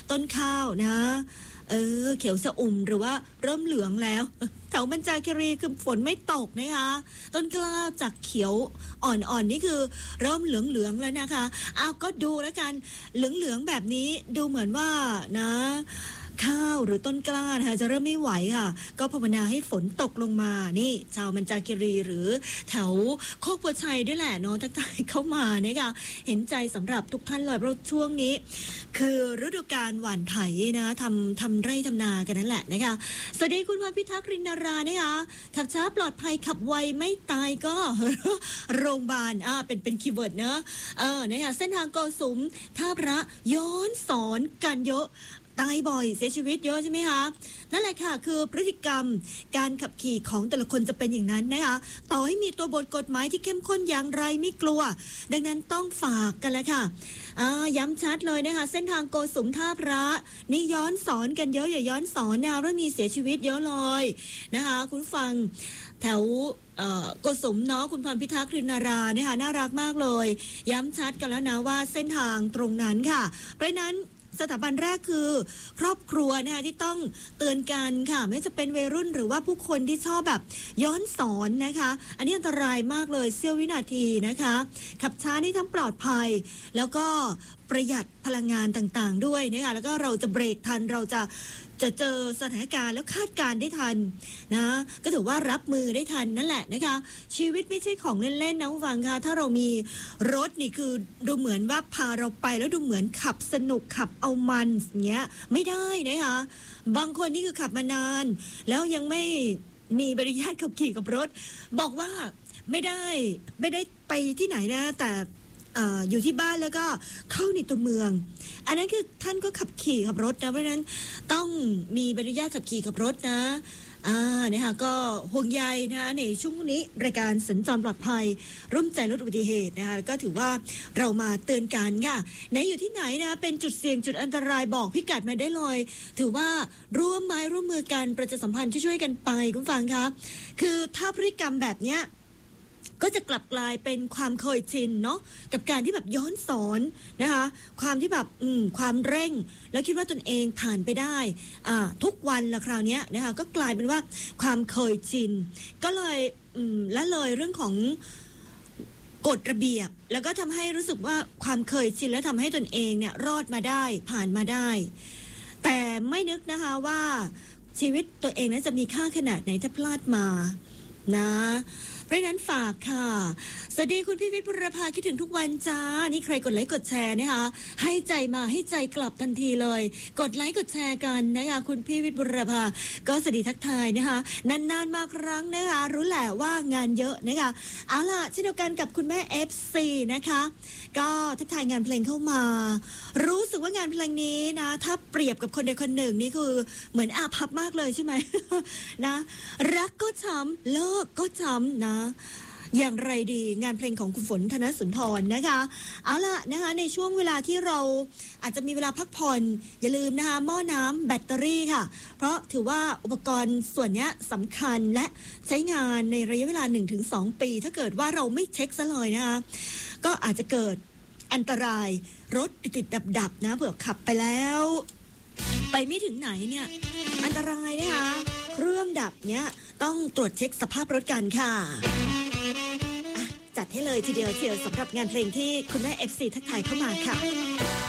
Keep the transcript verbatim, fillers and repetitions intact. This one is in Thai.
ต้นข้าวนะเออเขียวสะอุ่มหรือว่าเริ่มเหลืองแล้วแถวมันจาคีรีคือฝนไม่ตกนะคะต้นกล้าจากเขียวอ่อนๆนี่คือเริ่มเหลืองๆแล้วนะคะอ้าวก็ดูแล้วกันเหลืองๆแบบนี้ดูเหมือนว่านะข้าวหรือต้นกล้านะคะจะเริ่มไม่ไหวค่ะก็ภาวนาให้ฝนตกลงมานี่ชาวมันจาคีรีหรือแถวโคกโพชัยด้วยแหละเนาะทักทายเข้ามานะคะเห็นใจสำหรับทุกท่านเลยเพราะช่วงนี้คือฤดูกาลหว่านไถนะทำทำไร่ทำนากันนั่นแหละนะคะสวัสดีคุณวันพิทักษ์รินนารานะคะขับช้าปลอดภัยขับไวไม่ตายก็ โรงพยาบาลอ่าเป็นเป็นคีย์เวิร์ดเนอะเออนะคะเส้นทางโกสุมท่าพระย้อนสอนกันเยอะตายบ่อยเสียชีวิตเยอะใช่ไหมคะนั่นแหละค่ะคือพฤติกรรมการขับขี่ของแต่ละคนจะเป็นอย่างนั้นนะคะต่อให้มีตัวบทกฎหมายที่เข้มข้นอย่างไรไม่กลัวดังนั้นต้องฝากกันแล้วค่ะย้ำชัดเลยนะคะเส้นทางโกสุมท่าพระนี่ย้อนสอนกันเยอะอย่าย้อนสอนนะเรื่องมีเสียชีวิตเยอะเลยนะคะคุณฟังแถวโกสุมเนาะคุณพรพิทักษ์รินนารานะคะน่ารักมากเลยย้ำชัดกันแล้วนะว่าเส้นทางตรงนั้นค่ะเพราะนั้นสถาบันแรกคือครอบครัวนะคะที่ต้องเตือนกันค่ะไม่จะเป็นวัยรุ่นหรือว่าผู้คนที่ชอบแบบย้อนสอนนะคะอันนี้อันตรายมากเลยเสี้ยววินาทีนะคะขับช้านี่ทั้งปลอดภัยแล้วก็ประหยัดพลังงานต่างๆด้วยนะคะแล้วก็เราจะเบรกทันเราจะจะเจอสถานการณ์แล้วคาดการได้ทันนะก็ถือว่ารับมือได้ทันนั่นแหละนะคะชีวิตไม่ใช่ของเล่นๆนะผู้ฟังค่ะถ้าเรามีรถนี่คือดูเหมือนว่าพาเราไปแล้วดูเหมือนขับสนุกขับเอามันอย่างเงี้ยไม่ได้นะคะบางคนนี่คือขับมานานแล้วยังไม่มีใบอนุญาตขับขี่กับรถบอกว่าไม่ได้ไม่ได้ไปที่ไหนนะแต่อยู่ที่บ้านแล้วก็เข้าในตัวเมืองอันนั้นคือท่านก็ขับขี่ขับรถนะเพราะฉะนั้นต้องมีใบอนุญาตขับขี่ขับรถนะอ่านะคะก็ห่วงใยนะคะในช่วงนี้รายการสัญจรปลอดภัยร่วมใจลดอุบัติเหตุนะคะก็ถือว่าเรามาเตือนกันค่ะไหนอยู่ที่ไหนนะเป็นจุดเสี่ยงจุดอันตรายบอกพิกัดมาได้เลยถือว่าร่วมไม้ร่วมมือกันประชาสัมพันธ์ช่วยๆกันไปคุณฟังคะคือถ้าพฤติกรรมแบบเนี้ยก็จะกลับกลายเป็นความเคยชินเนาะกับการที่แบบย้อนสอนนะคะความที่แบบอืมความเร่งแล้วคิดว่าตนเองผ่านไปได้อ่าทุกวันละคราวนี้นะคะก็กลายเป็นว่าความเคยชินก็เลยอืมละเลยเรื่องของกฎระเบียบแล้วก็ทำให้รู้สึกว่าความเคยชินและทำให้ตนเองเนี่ยรอดมาได้ผ่านมาได้แต่ไม่นึกนะคะว่าชีวิตตัวเองนั้นจะมีค่าขนาดไหนถ้าพลาดมานะเพราะนั้นฝากค่ะสวัสดีคุณพี่วิทย์บุรพาคิดถึงทุกวันจ้านี่ใครกดไลค์กดแชร์นะคะให้ใจมาให้ใจกลับทันทีเลยกดไลค์กดแชร์กันนะคะคุณพี่วิทย์บุรพาก็สวัสดีทักทายนะคะนานๆมาครั้งนะคะรู้แหละว่างานเยอะนะคะเอาล่ะเช่นเดียวกันกับคุณแม่ เอฟ ซี นะคะก็ทักทายงานเพลงเข้ามารู้สึกว่างานเพลงนี้นะถ้าเปรียบกับคนใดคนหนึ่งนี่คือเหมือนอาภัพมากเลยใช่ไหม นะรักก็ช้ำเลิกก็ช้ำนะอย่างไรดีงานเพลงของคุณฝนธนสุนทรนะคะเอาล่ะนะคะในช่วงเวลาที่เราอาจจะมีเวลาพักผ่อนอย่าลืมนะคะหม้อน้ำแบตเตอรี่ค่ะเพราะถือว่าอุปกรณ์ส่วนนี้สำคัญและใช้งานในระยะเวลา หนึ่งถึงสอง ปีถ้าเกิดว่าเราไม่เช็คซะเลยนะคะก็อาจจะเกิดอันตรายรถติดๆดับๆนะเผื่อขับไปแล้วไปไม่ถึงไหนเนี่ยอันตรายนะคะเครื่องดับเนี้ยต้องตรวจเช็คสภาพรถกันค่ะจัดให้เลยทีเดียวเชียวสำหรับงานเพลงที่คุณแม่ เอฟ ซี ทักทายเข้ามาค่ะ